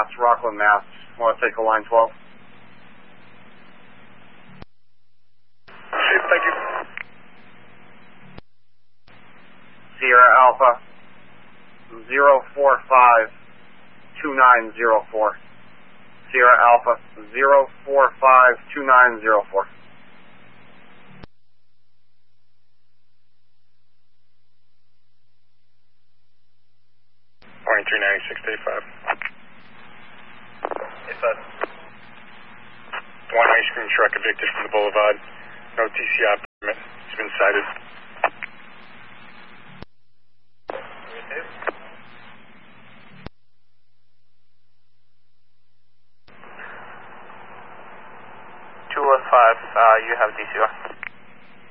Mass, Rockland, Mass. Want to take a line 12? Thank you. Sierra Alpha 0452904. Sierra Alpha 0452904. Morning 396-85. 1 ice cream truck evicted from the boulevard. No TCI permit. It's been cited. You have DCR.